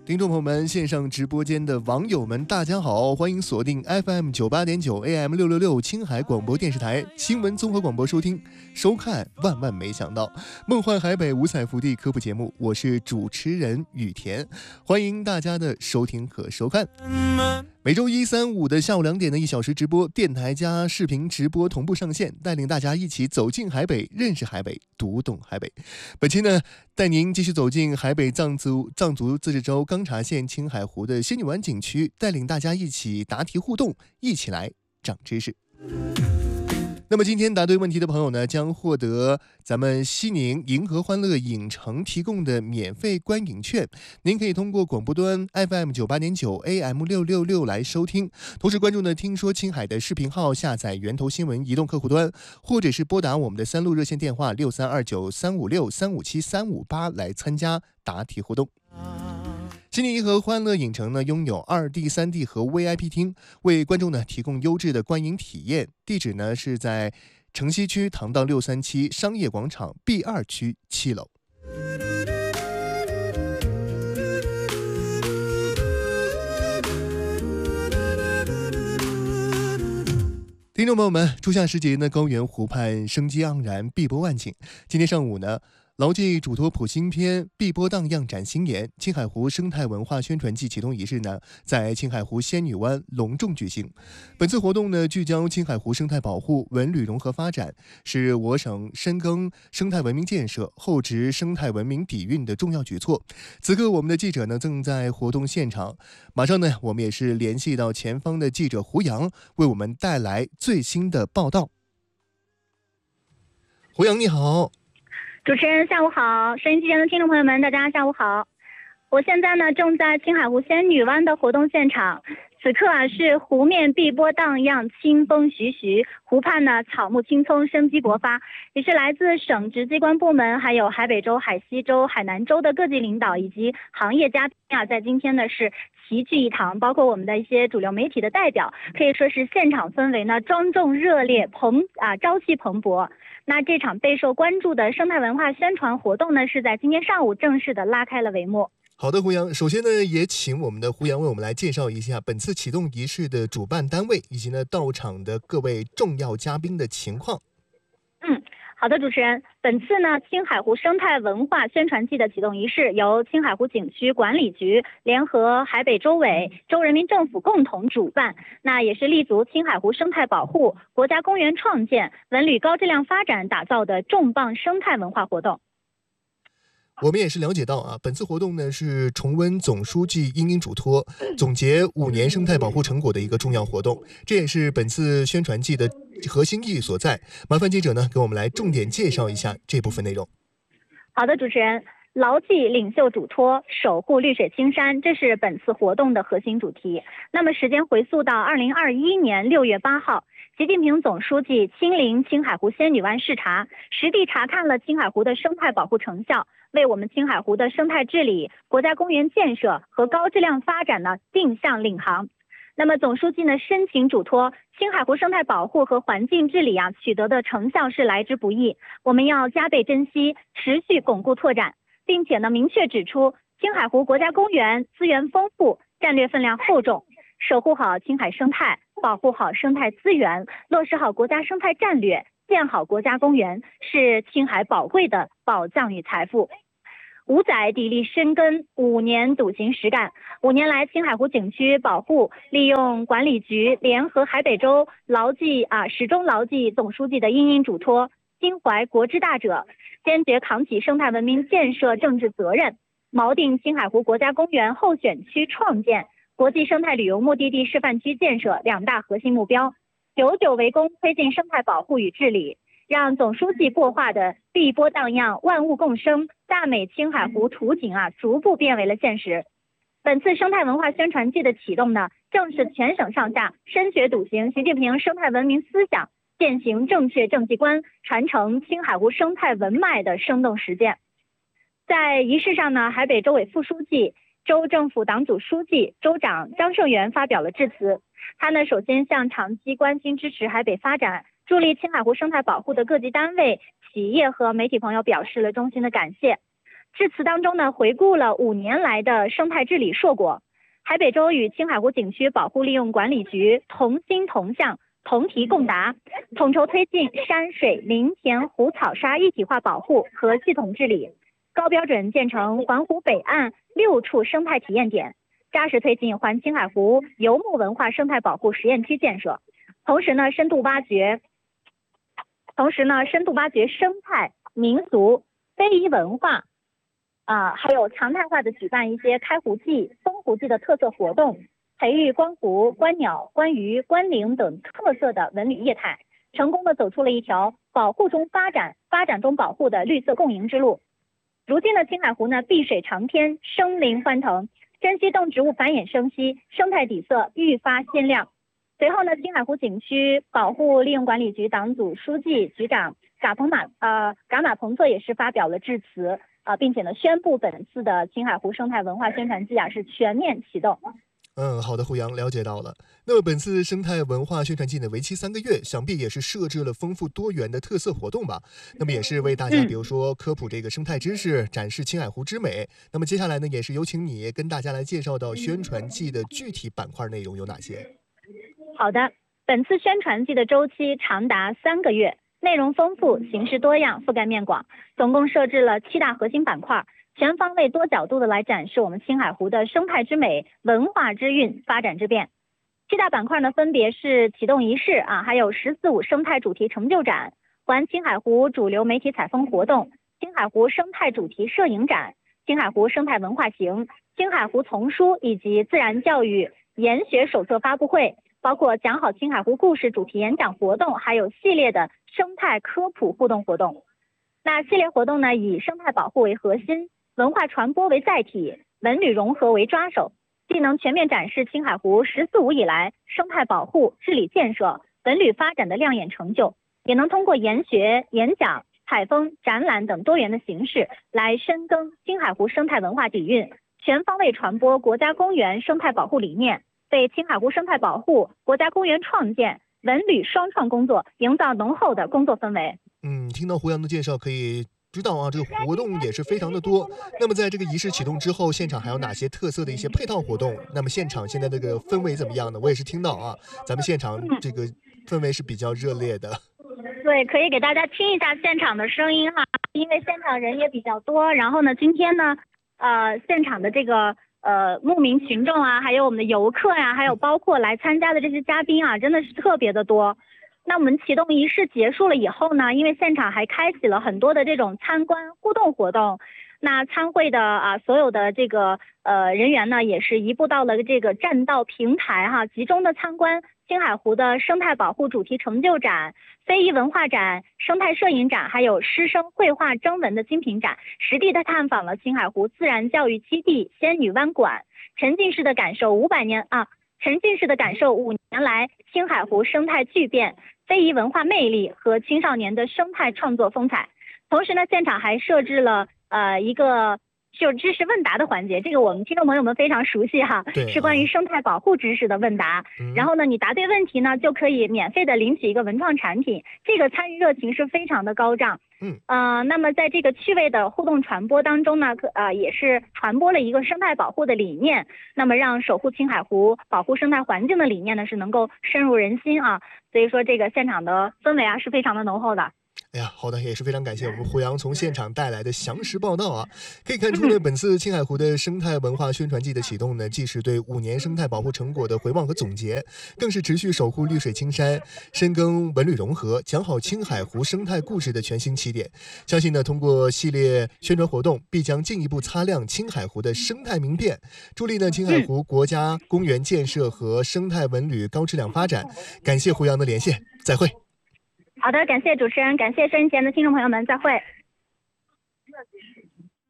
听众朋友们，线上直播间的网友们，大家好，欢迎锁定 FM 98.9 AM 666青海广播电视台新闻综合广播收听收看。万万没想到，梦幻海北五彩福地科普节目，我是主持人雨田，欢迎大家的收听和收看。每周一、三、五的下午2点的1小时直播，电台加视频直播同步上线，带领大家一起走进海北，认识海北，读懂海北。本期呢，带您继续走进海北藏族自治州钢察县青海湖的仙女湾景区，带领大家一起答题互动，一起来长知识。那么今天答对问题的朋友呢，将获得咱们西宁银河欢乐影城提供的免费观影券。您可以通过广播端 FM 98.9 AM 666来收听，同时关注呢听说青海的视频号，下载源头新闻移动客户端，或者是拨打我们的3路热线电话6329 356 357 358来参加答题互动。西宁银河欢乐影城呢，拥有2D、3D 和 VIP 厅，为观众呢提供优质的观影体验。地址呢是在城西区唐道637商业广场 B2 区7楼。听众朋友们，初夏时节呢，高原湖畔生机盎然，碧波万顷。今天上午呢，牢记嘱托普新篇，碧波荡漾展新颜。青海湖生态文化宣传季启动仪式呢，在青海湖仙女湾隆重举行。本次活动呢，聚焦青海湖生态保护、文旅融合发展，是我省深耕生态文明建设、厚植生态文明底蕴的重要举措。此刻，我们的记者呢，正在活动现场。马上呢，我们也是联系到前方的记者胡杨，为我们带来最新的报道。胡杨，你好。 主持人下午好，收音机前的听众朋友们，大家下午好。我现在呢正在青海湖仙女湾的活动现场，此刻是湖面碧波荡漾，清风徐徐，湖畔呢草木青葱，生机勃发，也是来自省直机关部门，还有海北州、海西州、海南州的各级领导以及行业嘉宾在今天呢是齐聚一堂，包括我们的一些主流媒体的代表，可以说是现场氛围呢庄重热烈，朝气蓬勃。那这场备受关注的生态文化宣传活动呢，是在今天上午正式的拉开了帷幕。 好的，胡杨，首先呢，也请我们的胡杨为我们来介绍一下本次启动仪式的主办单位以及呢到场的各位重要嘉宾的情况。 好的，主持人，本次呢青海湖生态文化宣传季的启动仪式由青海湖景区管理局联合海北州委、州人民政府共同主办，那也是立足青海湖生态保护、国家公园创建、文旅高质量发展打造的重磅生态文化活动。 我们也是了解到本次活动呢是重温总书记殷殷嘱托，总结5年生态保护成果的一个重要活动，这也是本次宣传季的核心意义所在。麻烦记者呢给我们来重点介绍一下这部分内容。 好的，主持人，牢记领袖嘱托，守护绿水青山，这是本次活动的核心主题。那么时间回溯到2021年6月8号，习近平总书记亲临青海湖仙女湾视察，实地查看了青海湖的生态保护成效，为我们青海湖的生态治理、国家公园建设和高质量发展呢定向领航。那么总书记呢深情嘱托，青海湖生态保护和环境治理取得的成效是来之不易，我们要加倍珍惜，持续巩固拓展，并且呢明确指出，青海湖国家公园资源丰富，战略分量厚重，守护好青海生态，保护好生态资源，落实好国家生态战略，建好国家公园，是青海宝贵的宝藏与财富。5载砥砺深耕，5年笃行实干。5年来，青海湖景区保护利用管理局联合海北州始终牢记总书记的殷殷嘱托，心怀国之大者，坚决扛起生态文明建设政治责任，锚定青海湖国家公园候选区创建、国际生态旅游目的地示范区建设2大核心目标，久久为功，推进生态保护与治理，让总书记擘画的碧波荡漾、万物共生、大美青海湖图景逐步变为了现实。本次生态文化宣传季的启动呢，正是全省上下深学笃行习近平生态文明思想，践行正确政绩观，传承青海湖生态文脉的生动实践。在仪式上呢，海北州委副书记、州政府党组书记、州长张胜元发表了致辞。他呢，首先向长期关心支持海北发展、助力青海湖生态保护的各级单位、企业和媒体朋友表示了衷心的感谢。 致辞当中呢，回顾了5年来的生态治理硕果。海北州与青海湖景区保护利用管理局同心同向、同题共达，统筹推进山水林田湖草沙一体化保护和系统治理，高标准建成环湖北岸6处生态体验点，扎实推进环青海湖游牧文化生态保护实验区建设。同时呢，深度挖掘生态民俗非遗文化还有常态化的举办一些开湖季、封湖季的特色活动，培育观湖、观鸟、观鱼、观灵等特色的文旅业态，成功的走出了一条保护中发展、发展中保护的绿色共赢之路。如今的青海湖呢，碧水长天，生灵欢腾，珍稀动植物繁衍生息，生态底色愈发鲜亮。随后呢，青海湖景区保护利用管理局党组书记、局长噶马彭策也是发表了致辞并且呢，宣布本次的青海湖生态文化宣传季是全面启动。 好的，胡杨了解到了。那么本次生态文化宣传季呢，为期3个月，想必也是设置了丰富多元的特色活动吧？那么也是为大家，比如说科普这个生态知识，展示青海湖之美。那么接下来呢，也是有请你跟大家来介绍到宣传季的具体板块内容有哪些。 好的，本次宣传季的周期长达3个月，内容丰富，形式多样，覆盖面广，总共设置了7大核心板块，全方位多角度的来展示我们青海湖的生态之美、文化之韵、发展之变。7大板块呢，分别是启动仪式还有“14·5”生态主题成就展、环青海湖主流媒体采风活动、青海湖生态主题摄影展、青海湖生态文化行、青海湖丛书以及自然教育研学手册发布会，包括讲好青海湖故事主题演讲活动，还有系列的生态科普互动活动。那系列活动呢，以生态保护为核心，文化传播为载体，文旅融合为抓手，既能全面展示青海湖“14·5”以来生态保护、治理建设、文旅发展的亮眼成就，也能通过研学、演讲、采风、展览等多元的形式来深耕青海湖生态文化底蕴，全方位传播国家公园生态保护理念，为青海湖生态保护、国家公园创建、文旅双创工作营造浓厚的工作氛围。 听到胡杨的介绍，可以知道这个活动也是非常的多。那么在这个仪式启动之后，现场还有哪些特色的一些配套活动？那么现场现在这个氛围怎么样呢？我也是听到咱们现场这个氛围是比较热烈的。 对，可以给大家听一下现场的声音因为现场人也比较多。然后呢，今天呢，现场的这个慕名群众还有我们的游客还有包括来参加的这些嘉宾真的是特别的多。那我们启动仪式结束了以后呢，因为现场还开启了很多的这种参观互动活动，那参会的所有的这个人员呢，也是移步到了这个栈道平台集中的参观青海湖的生态保护主题成就展、非遗文化展、生态摄影展，还有师生绘画征文的精品展，实地的探访了青海湖自然教育基地仙女湾馆，沉浸式的感受5年来青海湖生态巨变、非遗文化魅力和青少年的生态创作风采。同时呢，现场还设置了一个就是知识问答的环节，这个我们听众朋友们非常熟悉是关于生态保护知识的问答。然后呢，你答对问题呢，就可以免费的领取一个文创产品，这个参与热情是非常的高涨。那么在这个趣味的互动传播当中呢，也是传播了一个生态保护的理念，那么让守护青海湖、保护生态环境的理念呢，是能够深入人心所以说这个现场的氛围是非常的浓厚的。 好的，也是非常感谢我们胡杨从现场带来的详实报道可以看出呢，本次青海湖的生态文化宣传季的启动呢，既是对5年生态保护成果的回望和总结，更是持续守护绿水青山、深耕文旅融合、讲好青海湖生态故事的全新起点。相信呢，通过系列宣传活动，必将进一步擦亮青海湖的生态名片，助力呢青海湖国家公园建设和生态文旅高质量发展。感谢胡杨的连线，再会。 好的，感谢主持人，感谢收音前的听众朋友们，再会。